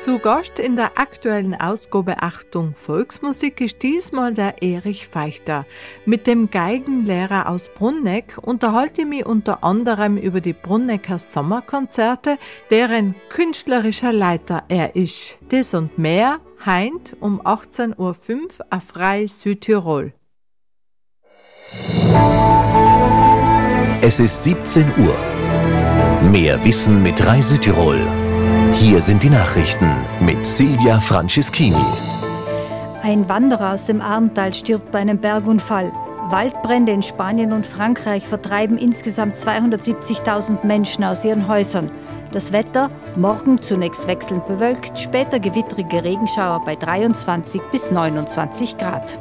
Zu Gast in der aktuellen Ausgabe Achtung Volksmusik ist diesmal der Erich Feichter. Mit dem Geigenlehrer aus Brunneck unterhalte ich mich unter anderem über die Brunnecker Sommerkonzerte, deren künstlerischer Leiter er ist. Das und mehr heint um 18.05 Uhr auf Frei Südtirol. Es ist 17 Uhr. Mehr Wissen mit Rai Südtirol. Hier sind die Nachrichten mit Silvia Franceschini. Ein Wanderer aus dem Arntal stirbt bei einem Bergunfall. Waldbrände in Spanien und Frankreich vertreiben insgesamt 270.000 Menschen aus ihren Häusern. Das Wetter, morgen zunächst wechselnd bewölkt, später gewittrige Regenschauer bei 23 bis 29 Grad.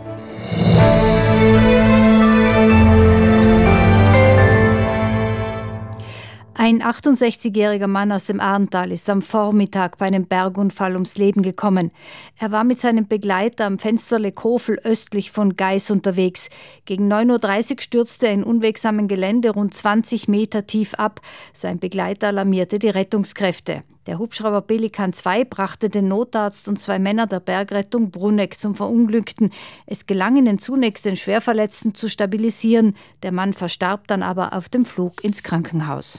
Ein 68-jähriger Mann aus dem Arntal ist am Vormittag bei einem Bergunfall ums Leben gekommen. Er war mit seinem Begleiter am Fensterle Kofel östlich von Geis unterwegs. Gegen 9.30 Uhr stürzte er in unwegsamen Gelände rund 20 Meter tief ab. Sein Begleiter alarmierte die Rettungskräfte. Der Hubschrauber Pelikan 2 brachte den Notarzt und 2 Männer der Bergrettung Brunneck zum Verunglückten. Es gelang ihnen zunächst, den Schwerverletzten zu stabilisieren. Der Mann verstarb dann aber auf dem Flug ins Krankenhaus.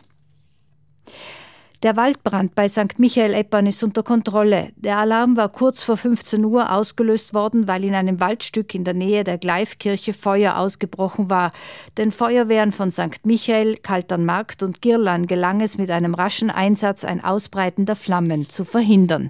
Der Waldbrand bei St. Michael-Eppern ist unter Kontrolle. Der Alarm war kurz vor 15 Uhr ausgelöst worden, weil in einem Waldstück in der Nähe der Gleifkirche Feuer ausgebrochen war. Den Feuerwehren von St. Michael, Kalternmarkt und Girlan gelang es mit einem raschen Einsatz, ein Ausbreiten der Flammen zu verhindern.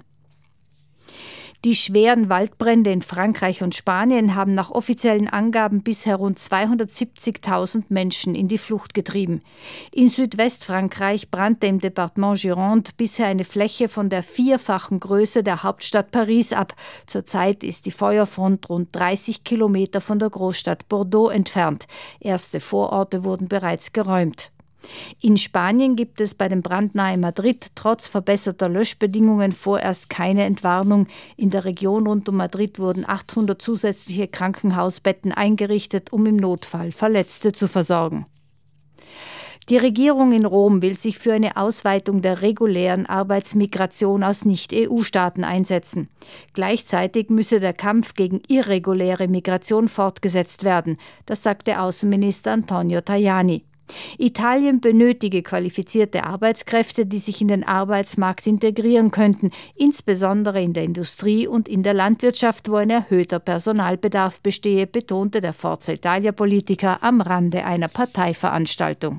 Die schweren Waldbrände in Frankreich und Spanien haben nach offiziellen Angaben bisher rund 270.000 Menschen in die Flucht getrieben. In Südwestfrankreich brannte im Departement Gironde bisher eine Fläche von der 4-fachen Größe der Hauptstadt Paris ab. Zurzeit ist die Feuerfront rund 30 Kilometer von der Großstadt Bordeaux entfernt. Erste Vororte wurden bereits geräumt. In Spanien gibt es bei dem Brand nahe Madrid trotz verbesserter Löschbedingungen vorerst keine Entwarnung. In der Region rund um Madrid wurden 800 zusätzliche Krankenhausbetten eingerichtet, um im Notfall Verletzte zu versorgen. Die Regierung in Rom will sich für eine Ausweitung der regulären Arbeitsmigration aus Nicht-EU-Staaten einsetzen. Gleichzeitig müsse der Kampf gegen irreguläre Migration fortgesetzt werden, das sagte Außenminister Antonio Tajani. Italien benötige qualifizierte Arbeitskräfte, die sich in den Arbeitsmarkt integrieren könnten, insbesondere in der Industrie und in der Landwirtschaft, wo ein erhöhter Personalbedarf bestehe, betonte der Forza Italia-Politiker am Rande einer Parteiveranstaltung.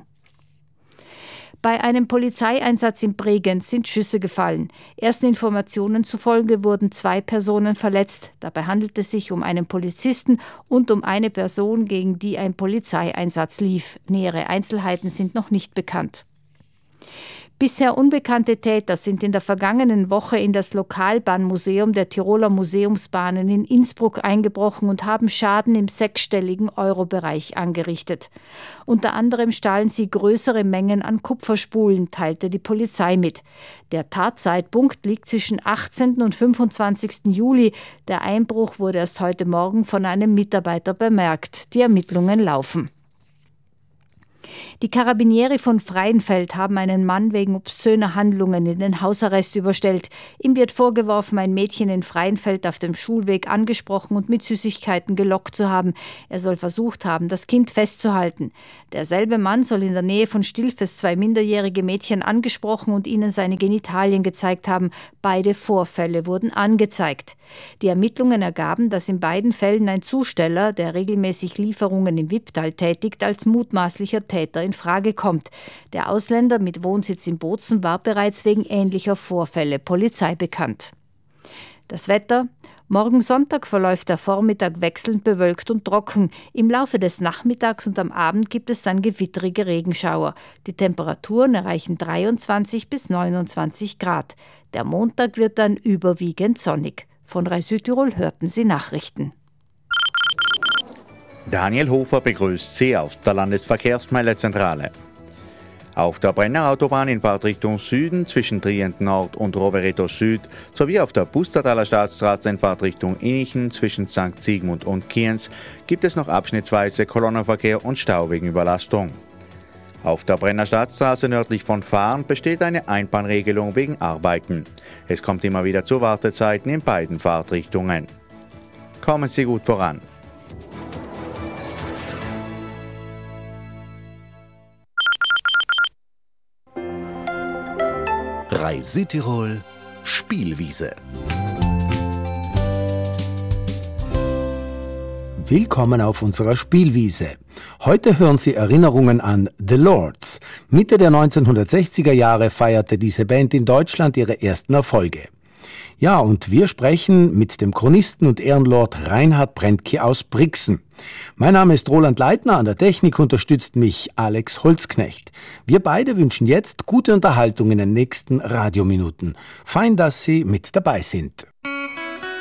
Bei einem Polizeieinsatz in Bregenz sind Schüsse gefallen. Ersten Informationen zufolge wurden 2 Personen verletzt. Dabei handelt es sich um einen Polizisten und um eine Person, gegen die ein Polizeieinsatz lief. Nähere Einzelheiten sind noch nicht bekannt. Bisher unbekannte Täter sind in der vergangenen Woche in das Lokalbahnmuseum der Tiroler Museumsbahnen in Innsbruck eingebrochen und haben Schaden im 6-stelligen Euro-Bereich angerichtet. Unter anderem stahlen sie größere Mengen an Kupferspulen, teilte die Polizei mit. Der Tatzeitpunkt liegt zwischen 18. und 25. Juli. Der Einbruch wurde erst heute Morgen von einem Mitarbeiter bemerkt. Die Ermittlungen laufen. Die Carabinieri von Freienfeld haben einen Mann wegen obszöner Handlungen in den Hausarrest überstellt. Ihm wird vorgeworfen, ein Mädchen in Freienfeld auf dem Schulweg angesprochen und mit Süßigkeiten gelockt zu haben. Er soll versucht haben, das Kind festzuhalten. Derselbe Mann soll in der Nähe von Stilfes 2 minderjährige Mädchen angesprochen und ihnen seine Genitalien gezeigt haben. Beide Vorfälle wurden angezeigt. Die Ermittlungen ergaben, dass in beiden Fällen ein Zusteller, der regelmäßig Lieferungen im Wipptal tätigt, als mutmaßlicher Täter in Frage kommt. Der Ausländer mit Wohnsitz in Bozen war bereits wegen ähnlicher Vorfälle Polizei bekannt. Das Wetter: Morgen Sonntag verläuft der Vormittag wechselnd bewölkt und trocken. Im Laufe des Nachmittags und am Abend gibt es dann gewittrige Regenschauer. Die Temperaturen erreichen 23 bis 29 Grad. Der Montag wird dann überwiegend sonnig. Von Rai Südtirol hörten Sie Nachrichten. Daniel Hofer begrüßt Sie auf der Landesverkehrsmeldezentrale. Auf der Brennerautobahn in Fahrtrichtung Süden zwischen Trient Nord und Rovereto Süd sowie auf der Pustertaler Staatsstraße in Fahrtrichtung Innichen zwischen St. Sigmund und Kienz gibt es noch abschnittsweise Kolonnenverkehr und Stau wegen Überlastung. Auf der Brennerstadtstraße nördlich von Fahren besteht eine Einbahnregelung wegen Arbeiten. Es kommt immer wieder zu Wartezeiten in beiden Fahrtrichtungen. Kommen Sie gut voran. Reis Südtirol Spielwiese. Willkommen auf unserer Spielwiese. Heute hören Sie Erinnerungen an The Lords. Mitte der 1960er Jahre feierte diese Band in Deutschland ihre ersten Erfolge. Ja, und wir sprechen mit dem Chronisten und Ehrenlord Reinhard Brentke aus Brixen. Mein Name ist Roland Leitner, an der Technik unterstützt mich Alex Holzknecht. Wir beide wünschen jetzt gute Unterhaltung in den nächsten Radiominuten. Fein, dass Sie mit dabei sind.